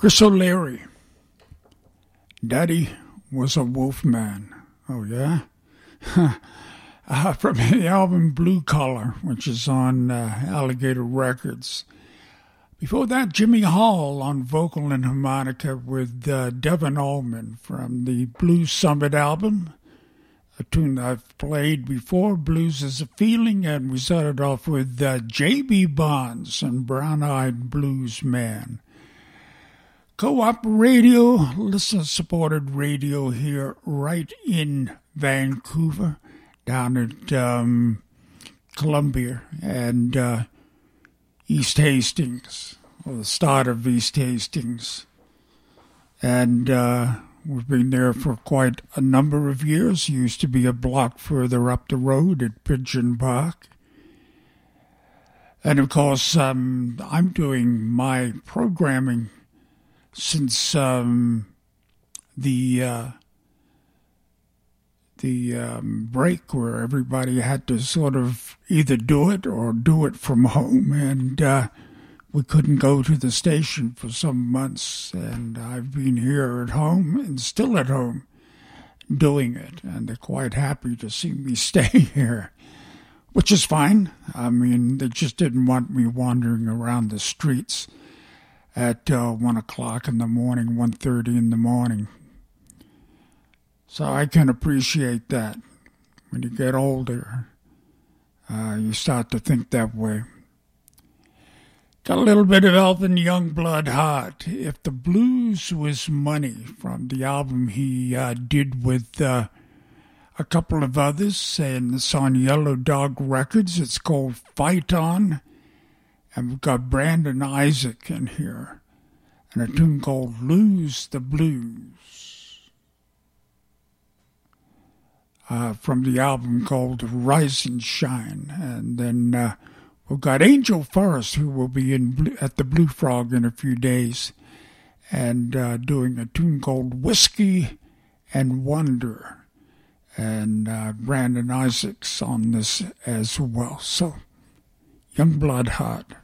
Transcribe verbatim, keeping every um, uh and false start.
Chris O'Leary. Daddy was a wolf man. Oh, yeah? uh, from the album Blue Collar, which is on uh, Alligator Records. Before that, Jimmy Hall on vocal and harmonica with uh, Devin Allman from the Blues Summit album, a tune I've played before, Blues is a Feeling, and we started off with uh, J B. Bonds and Brown Eyed Blues Man. Co-op radio, listener-supported radio here right in Vancouver, down at um, Columbia and uh, East Hastings, or the start of East Hastings. And uh, we've been there for quite a number of years. Used to be a block further up the road at Pigeon Park. And of course, um, I'm doing my programming since um, the uh, the um, break where everybody had to sort of either do it or do it from home, and uh, we couldn't go to the station for some months, and I've been here at home and still at home doing it, and they're quite happy to see me stay here, which is fine. I mean, they just didn't want me wandering around the streets at uh, one o'clock in the morning, one thirty in the morning. So I can appreciate that. When you get older, uh, you start to think that way. Got a little bit of Elvin Youngblood Heart. If the Blues Was Money, from the album he uh, did with uh, a couple of others, and it's on Yellow Dog Records. It's called Fight On. And we've got Brandon Isaac in here, and a tune called Lose the Blues, uh, from the album called Rise and Shine. And then uh, we've got Angel Forrest, who will be in Blue, at the Blue Frog in a few days, and uh, doing a tune called Whiskey and Wonder. And uh, Brandon Isaac's on this as well. So, Youngblood Heart.